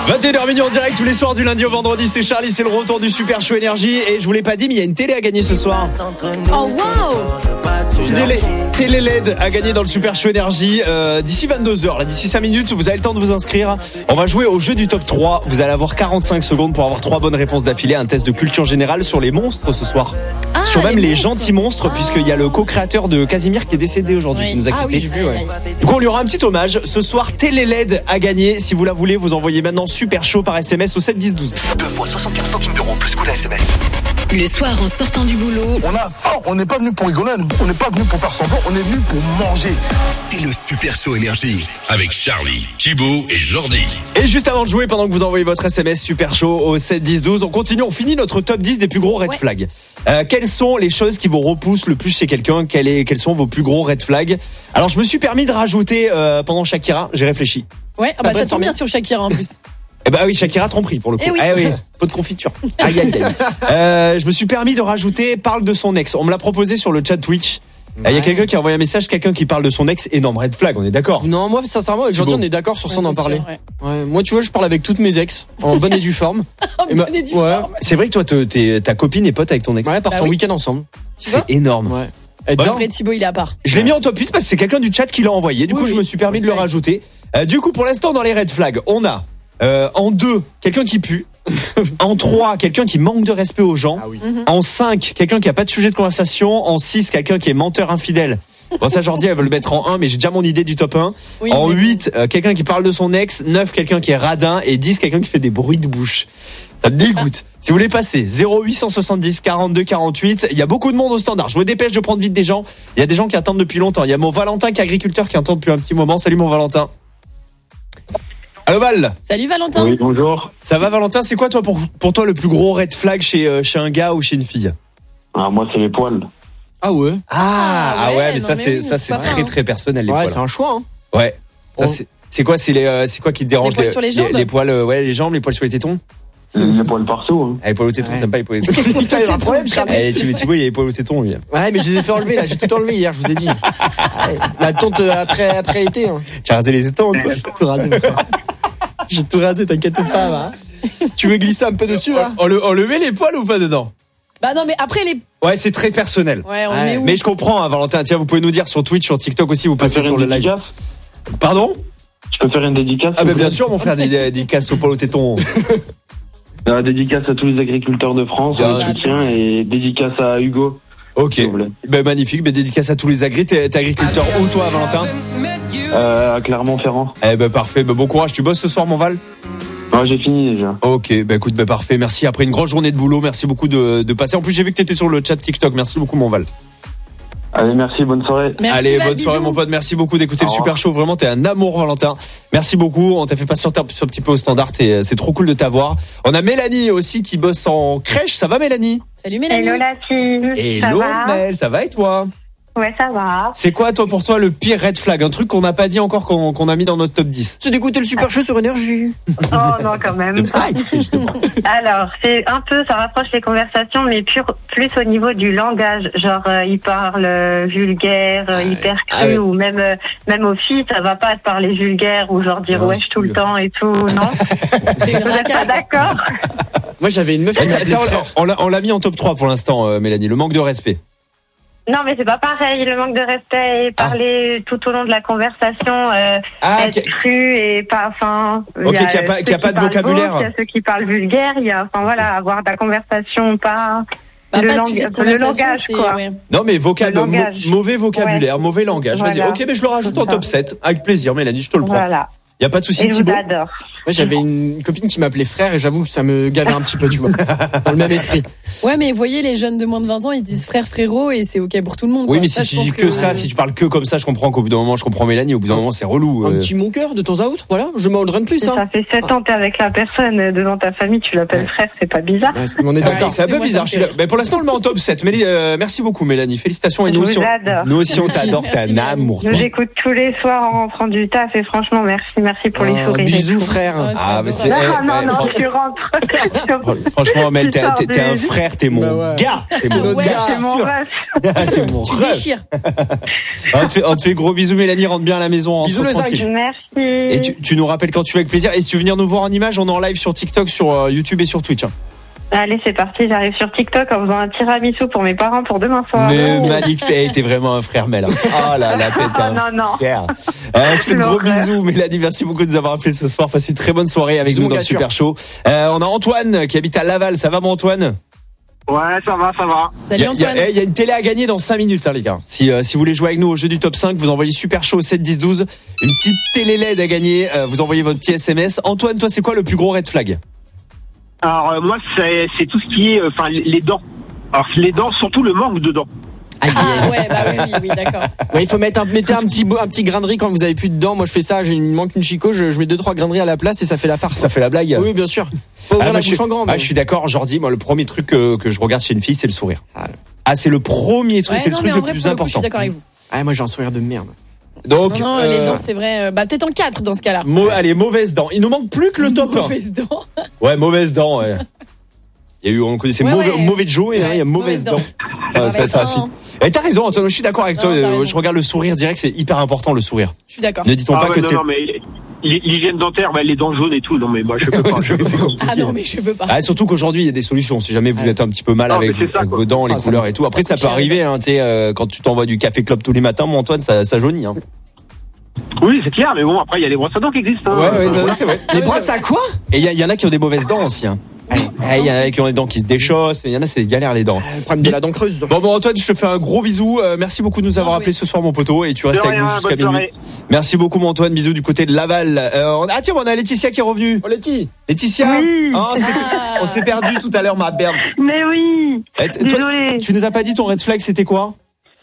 21h en direct tous les soirs du lundi au vendredi, c'est Charlie, c'est le retour du Super Show Énergie. Et je vous l'ai pas dit, mais il y a une télé à gagner ce soir. Oh wow! Télé LED à gagner dans le Super Show Énergie d'ici 22h, là, d'ici 5 minutes, vous avez le temps de vous inscrire. On va jouer au jeu du top 3. Vous allez avoir 45 secondes pour avoir 3 bonnes réponses d'affilée. Un test de culture générale sur les monstres ce soir. Sur même les gentils monstres, puisqu'il y a le co-créateur de Casimir qui est décédé aujourd'hui, qui nous a quittés. Du coup, on lui aura un petit hommage. Ce soir, télé LED à gagner. Si vous la voulez, vous envoyez maintenant Super Show par SMS au 7 10 12. 2 fois 75 centimes d'euros plus coût la SMS. Le soir, en sortant du boulot, on a faim, on n'est pas venu pour rigoler, on n'est pas venu pour faire semblant, on est venu pour manger. C'est le Super Show Énergie avec Charlie, Thibaut et Jordi. Et juste avant de jouer, pendant que vous envoyez votre SMS Super Show au 7 10 12, on continue, on finit notre top 10 des plus gros red flags. Quelles sont les choses qui vous repoussent le plus chez quelqu'un? Quels sont vos plus gros red flags? Alors je me suis permis de rajouter pendant Shakira, j'ai réfléchi. Ouais, ça tombe bien sur Shakira en plus. Eh ben oui, Shakira tromperie pour le coup. Pot de confiture. Aïe. Je me suis permis de rajouter parle de son ex. On me l'a proposé sur le chat Twitch. Il y a quelqu'un qui a envoyé un message, quelqu'un qui parle de son ex, énorme red flag, on est d'accord? Non, moi sincèrement avec Jordi on est d'accord sur ça d'en parler. Ouais, moi tu vois, je parle avec toutes mes ex en bonne et due forme. Bonne et due forme. C'est vrai que toi ta copine est pote avec ton ex. Ouais, partons en week-end ensemble. C'est énorme. Ouais. Après Thibaut il est à part. Je l'ai mis en top 8 parce que c'est quelqu'un du chat qui l'a envoyé. Du coup, je me suis permis de le rajouter. Du coup, pour l'instant dans les red flags, on a en 2, quelqu'un qui pue. En 3, quelqu'un qui manque de respect aux gens. En 5, quelqu'un qui a pas de sujet de conversation. En 6, quelqu'un qui est menteur infidèle. Bon, ça, Jordi, elle veut le mettre en 1, mais j'ai déjà mon idée du top 1. En 8, quelqu'un qui parle de son ex. 9, quelqu'un qui est radin. Et 10, quelqu'un qui fait des bruits de bouche. Ça me dégoûte. Si vous voulez passer, 0870 42 48. Il y a beaucoup de monde au standard. Je me dépêche de prendre vite des gens. Il y a des gens qui attendent depuis longtemps. Il y a mon Valentin qui est agriculteur qui attend depuis un petit moment. Salut mon Valentin. Allô Val. Salut Valentin. Oui, bonjour. Ça va Valentin, c'est quoi toi pour toi le plus gros red flag chez un gars ou chez une fille? Moi c'est les poils. Ah ouais. Mais ça c'est très très personnel les poils. C'est un choix hein. Ouais. Ça c'est quoi qui te dérange? Les poils sur les jambes. Les poils les jambes, les poils sur les tétons. Les poils partout hein. Les poils aux tétons, t'aimes pas les poils aux tétons? Thibaut, il y a les poils aux tétons lui. Ouais, mais je les ai fait enlever là, j'ai tout enlevé hier, je vous ai dit. La tonte après été hein. Tu as rasé les tétons quoi? Tout rasé. J'ai tout rasé, t'inquiète pas va. Tu veux glisser un peu dessus là? On le met les poils ou pas dedans? Bah non mais après les... Ouais, c'est très personnel. Ouais, on met où? Mais je comprends Valentin, tiens, vous pouvez nous dire sur Twitch, sur TikTok aussi, vous passez sur le live. Pardon? Je peux faire une dédicace? Ah bah bien sûr mon frère, des dédicaces aux poils aux tétons. Dédicace à tous les agriculteurs de France, soutien et dédicace à Hugo. Ok, magnifique, dédicace à tous les t'es agriculteur où toi Valentin? À Clermont-Ferrand. Parfait, bon courage, tu bosses ce soir mon Val? Ouais, j'ai fini déjà. Ok, écoute, parfait, merci. Après une grosse journée de boulot, merci beaucoup de passer. En plus, j'ai vu que t'étais sur le chat TikTok, merci beaucoup mon Val. Allez, merci, bonne soirée. Merci, bonne soirée mon pote, merci beaucoup d'écouter le Super Show, vraiment t'es un amour Valentin. Merci beaucoup, on t'a fait passer un petit peu au standard, c'est trop cool de t'avoir. On a Mélanie aussi qui bosse en crèche, ça va Mélanie? Salut Mélanie. Hello la team. Hello Mel, ça va et toi? Ouais, ça va. C'est quoi pour toi le pire red flag? Un truc qu'on n'a pas dit encore qu'on a mis dans notre top 10. C'est d'écouter le Super Show sur Énergie. Oh non, quand même. Alors, c'est un peu, ça rapproche les conversations, mais plus au niveau du langage. Genre, il parle vulgaire, hyper cru, ou même aux filles, ça va pas te parler vulgaire ou genre dire wesh tout le temps et tout, non? C'est une pas d'accord? Moi, j'avais une meuf qui m'appelait frère. On l'a mis en top 3 pour l'instant, Mélanie, le manque de respect. Non, mais c'est pas pareil. Le manque de respect et parler tout au long de la conversation, être cru et pas, Ok, qu'il y a pas de vocabulaire. Il y a ceux qui parlent vulgaire. Il y a, avoir de la conversation, pas le langage, quoi. Ouais. Non, mais mauvais vocabulaire, mauvais langage. Voilà. Vas-y, ok, mais je le rajoute en top 7. Avec plaisir, Mélanie, je te le prends. Voilà. Y a pas de souci, Thibaut. Je vous adore. Moi, j'avais une copine qui m'appelait frère et j'avoue que ça me gavait un petit peu, tu vois, dans le même esprit. Ouais, mais voyez, les jeunes de moins de 20 ans, ils disent frère, frérot et c'est ok pour tout le monde. Oui, mais si tu dis que ça, si tu parles que comme ça, je comprends qu'au bout d'un moment, je comprends Mélanie, au bout d'un moment, c'est relou. Un petit mon cœur de temps à autre, voilà, je m'en donne plus, ça. Ça fait 7 ans que t'es avec la personne, devant ta famille, tu l'appelles frère, c'est pas bizarre. Ouais, on est d'accord. C'est un peu bizarre. Mais pour l'instant, on le met en top 7. Mais merci beaucoup, Mélanie. Félicitations. Et nous aussi, on t'adore. T'es un amour. Je vous écoute tous les soirs en rentrant du taf et franchement, merci merci pour les sourires. Bisous, et tout. frère. Ah, mais c'est Non, je rentre. Franchement, Mel, t'es un frère, t'es mon gars. T'es mon Ouais, gars. C'est mon rêve. T'es mon Tu rêve. déchires. On te fait gros bisous, Mélanie, rentre bien à la maison. Bisous, le tranquille. 5. Merci. Et tu nous rappelles quand tu veux avec plaisir. Et si tu veux venir nous voir en image, on est en live sur TikTok, sur YouTube et sur Twitch. Allez, c'est parti. J'arrive sur TikTok en faisant un tiramisu pour mes parents pour demain soir. Mais magnifique, t'es vraiment un frère, Mel. Oh là là, t'es un non. frère. Je fais de gros L'horreur. bisous, Mélanie. Merci beaucoup de nous avoir appelés ce soir. Passez une très bonne soirée avec Bisous, nous dans mon le gars Super Show. On a Antoine qui habite à Laval. Ça va, mon Antoine? Ouais, ça va. Salut Antoine. Il y a une télé à gagner dans 5 minutes, hein, les gars. Si vous voulez jouer avec nous au jeu du top 5, vous envoyez Super Show 7 10 12. Une petite télé LED à gagner. Vous envoyez votre petit SMS. Antoine, toi, c'est quoi le plus gros red flag? Alors moi, c'est tout ce qui est, les dents. Alors les dents, surtout le manque de dents. Aïe, Ah ouais, bah oui, d'accord. Ouais, il faut mettez un petit grain de riz quand vous avez plus de dents. Moi, je fais ça. Il me manque une chico. Je mets 2-3 grains de riz à la place et ça fait la farce. Ça fait la blague. Oui, bien sûr. Faut ouvrir la bouche en grand. je suis d'accord, Jordi. Moi, le premier truc que je regarde chez une fille, c'est le sourire. C'est le premier truc, Ouais, c'est le non, truc mais en le vrai, plus pour le coup, je important. suis d'accord avec vous. Ah, moi, j'ai un sourire de merde. Donc, Non, les dents, c'est vrai. Bah, peut-être en 4 dans ce cas-là. allez, mauvaise dent. Il nous manque plus que le top 1. Mauvaise dent. Ouais, mauvaise dent. Ouais. Il y a eu, on connaissait mauvais Joe et il y a mauvaise dent. Ça a fit. Et t'as raison, Antoine, je suis d'accord avec toi. Je regarde le sourire direct, c'est hyper important le sourire. Je suis d'accord. Ne dit-on pas que c'est. Non, mais l'hygiène dentaire, les dents jaunes et tout. Non, mais moi, je peux pas. Ah non, mais je peux pas. Surtout qu'aujourd'hui, il y a des solutions. Si jamais vous êtes un petit peu mal avec vos dents, les couleurs et tout. Après, ça peut arriver, hein, tu sais, quand tu t'envoies du café club tous les matins, mon Antoine, ça jaunit, hein. Oui, c'est clair, mais bon, après, il y a les brosses à dents qui existent. Ouais, c'est vrai. Les brosses à quoi? Et il y en a qui ont des mauvaises dents aussi, hein. Il y en a qui ont des dents qui se déchaussent, il y en a c'est galère les dents. Le problème de la dent creuse. Bon Antoine, je te fais un gros bisou. Merci beaucoup de nous avoir appelés ce soir mon poteau et tu restes avec nous jusqu'à minuit. Merci beaucoup mon Antoine, bisous du côté de Laval. On a Laetitia qui est revenue. Oh Laetitia. Oui. On s'est perdu tout à l'heure ma berne. Mais oui. Désolée. Tu nous as pas dit ton red flag c'était quoi?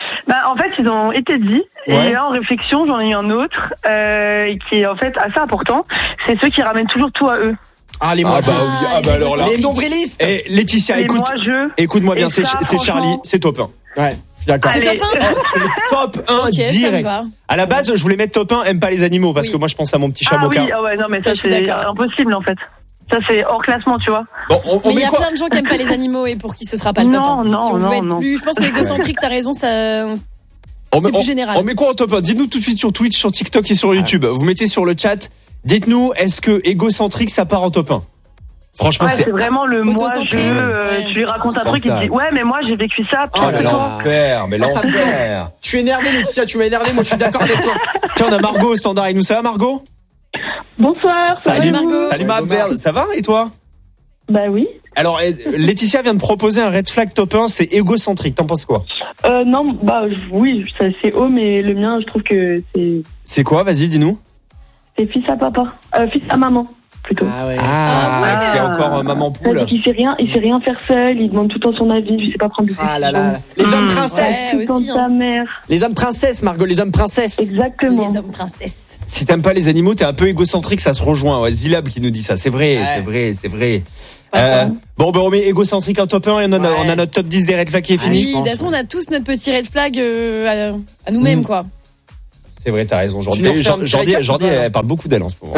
En fait, ils ont été dit. Ouais. Et là, en réflexion, j'en ai eu un autre qui est en fait assez important. C'est ceux qui ramènent toujours tout à eux. Ah, les moi alors là. Les nombrilistes. Et Laetitia, écoute-moi bien, c'est Charlie, c'est top 1. Ouais, je suis d'accord. C'est top 1? C'est le top 1 Ok, ça me direct. va. À la base, je voulais mettre top 1, aime pas les animaux, parce que moi je pense à mon petit chat Mocha. Oui, ouais, non, mais Ça, ça, je suis c'est d'accord. impossible en fait. Ça, c'est hors classement, tu vois. Bon, Mais il met y a quoi plein de gens qui aiment pas les animaux et pour qui ce sera pas le top 1. Non, Si on non, veut être non. plus, je pense que l'égocentrique, t'as raison, ça. On met, C'est plus général. on met quoi en top 1? Dites-nous tout de suite sur Twitch, sur TikTok et sur YouTube. Vous mettez sur le chat, dites-nous, est-ce que égocentrique ça part en top 1? Franchement, c'est vraiment le moi, Autocentré, tu lui racontes un truc et tu dis, ouais, mais moi, j'ai vécu ça. Oh là l'enfer, mais ça me l'enfer. Je suis énervé, Laetitia, tu m'as énervé, moi je suis d'accord avec toi. Tiens, on a Margot au standard avec nous, ça va Margot? Bonsoir. Salut Margot. Salut ma merde, ça va et toi? Bah oui. Alors, Laetitia vient de proposer un red flag top 1, c'est égocentrique, t'en penses quoi? Non, oui, c'est haut, mais le mien, je trouve que c'est. C'est quoi? Vas-y, dis-nous. C'est fils à papa. Fils à maman, plutôt. Ah ouais. C'est encore maman poule. Il fait rien faire seul, il demande tout le temps son avis, je sais pas prendre de décision. Ah là là. Les hommes princesses. Ouais, aussi, sa mère. Les hommes princesses, Margot, les hommes princesses. Exactement. Les hommes princesses. Si t'aimes pas les animaux, t'es un peu égocentrique, ça se rejoint. Ouais, Zilab qui nous dit ça. C'est vrai, c'est vrai. Bon, on met égocentrique en top 1 et on a notre top 10 des red flags qui est fini. Oui, de toute façon, on a tous notre petit red flag à nous-mêmes, quoi. C'est vrai, t'as raison. Jordi, elle parle beaucoup d'elle en ce moment.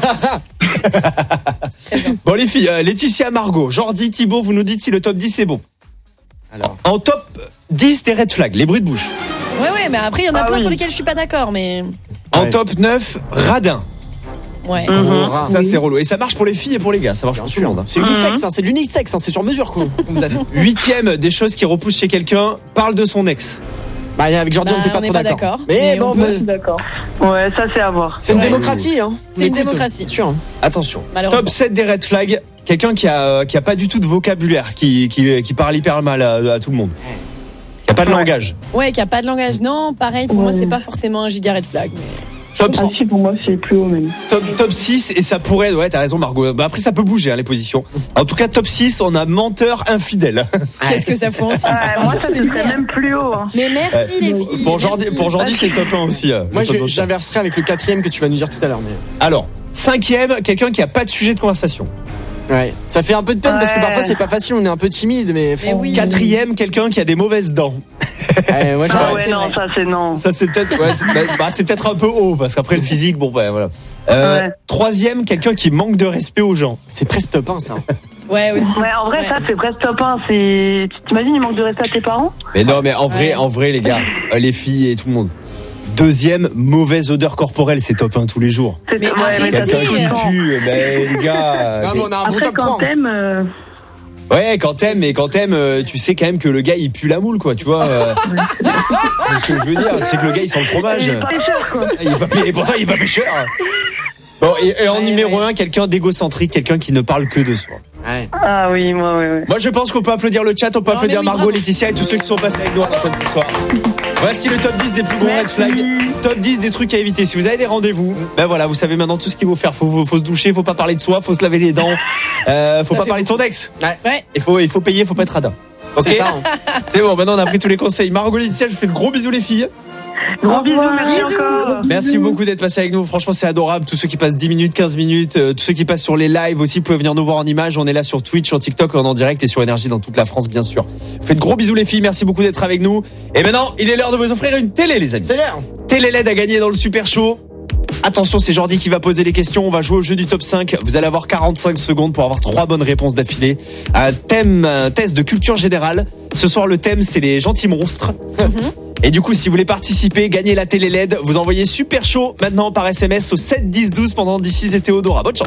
Bon, les filles, Laetitia, Margot, Jordi, Thibaut, vous nous dites si le top 10 c'est bon. Alors, en top 10 des red flags, les bruits de bouche. Ouais, mais après, il y en a plein sur lesquels je suis pas d'accord, mais. En top 9, radin. Ouais. Ça, c'est relou. Et ça marche pour les filles et pour les gars. Ça marche pour tout le monde. C'est unisexe, c'est de l'unisexe, c'est sur mesure, quoi. 8ème, des choses qui repoussent chez quelqu'un, parle de son ex. Avec Jordi, on n'était pas trop d'accord. Mais bon, d'accord. Ouais, ça, c'est à voir. C'est une démocratie, hein. C'est une démocratie. Sûr. Attention. Top 7 des red flags. Quelqu'un qui a pas du tout de vocabulaire, qui parle hyper mal à tout le monde. Qui a pas de langage. Ouais, qui a pas de langage. Non, pareil, pour moi, c'est pas forcément un giga red flag. Mais... pour moi, c'est plus haut même. Top 6, et ça pourrait... Ouais, t'as raison, Margot. Après, ça peut bouger, les positions. En tout cas, top 6, on a menteur infidèle. Qu'est-ce que ça fout en 6? Moi, ça serait même plus haut. Hein. Mais merci, les filles. Pour Jordi, c'est top 1 aussi. Moi, j'inverserai avec le 4ème que tu vas nous dire tout à l'heure. Alors, 5ème, quelqu'un qui a pas de sujet de conversation. Ouais, ça fait un peu de peine parce que parfois c'est pas facile, on est un peu timide, mais oui. 4ème, quelqu'un qui a des mauvaises dents. Moi, ouais, non, ça c'est non. Ça c'est peut-être c'est peut-être un peu haut parce qu'après le physique bon voilà. Troisième, quelqu'un qui manque de respect aux gens. C'est presque top 1 ça. Ouais aussi. Ouais, en vrai ça c'est presque top 1, c'est tu t'imagines il manque de respect à tes parents? Mais non, mais en vrai les gars, les filles et tout le monde. Deuxième, mauvaise odeur corporelle, c'est top 1 tous les jours. Mais Quelqu'un qui pue, mais les gars. Non, mais on a un bon top 3. Ouais, quand t'aimes, tu sais quand même que le gars il pue la moule, quoi, tu vois. Ce que je veux dire, c'est que le gars il sent le fromage. Il est pas pêcheur, quoi. Et pourtant il est pas pêcheur. Bon, et en numéro 1, quelqu'un d'égocentrique, quelqu'un qui ne parle que de soi. Ouais. Ah oui, moi. Moi je pense qu'on peut applaudir le chat, on peut applaudir Margot, Laetitia et tous ceux qui sont passés avec nous à l'antenne ce soir. Voici le top 10 des plus gros red flags, top 10 des trucs à éviter. Si vous avez des rendez-vous, ben voilà, vous savez maintenant tout ce qu'il faut faire. Faut se doucher, faut pas parler de soi, faut se laver les dents, faut pas parler de son ex. Ouais. Il faut payer, faut pas être radin. Ok. C'est ça. C'est bon, maintenant on a pris tous les conseils. Margot, Laetitia, je vous fais de gros bisous les filles. Gros bisous, merci encore. Merci beaucoup d'être passé avec nous. Franchement, c'est adorable. Tous ceux qui passent 10 minutes, 15 minutes, tous ceux qui passent sur les lives aussi, vous pouvez venir nous voir en images. On est là sur Twitch, sur TikTok, en direct et sur Énergie dans toute la France, bien sûr. Faites gros bisous les filles. Merci beaucoup d'être avec nous. Et maintenant, il est l'heure de vous offrir une télé, les amis. C'est l'heure. Télé LED à gagner dans le Super Show. Attention, c'est Jordi qui va poser les questions. On va jouer au jeu du top 5. Vous allez avoir 45 secondes pour avoir 3 bonnes réponses d'affilée. Un test de culture générale. Ce soir, le thème, c'est les gentils monstres. Et du coup, si vous voulez participer, gagner la télé LED, vous envoyez Super Show maintenant par SMS au 7 10 12 pendant DC et Théodora. Bonne chance.